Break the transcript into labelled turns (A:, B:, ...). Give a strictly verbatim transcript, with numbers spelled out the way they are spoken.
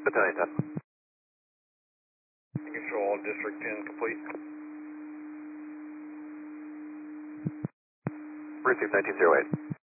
A: Battalion ten.
B: Control, District ten complete.
A: Received nineteen zero eight.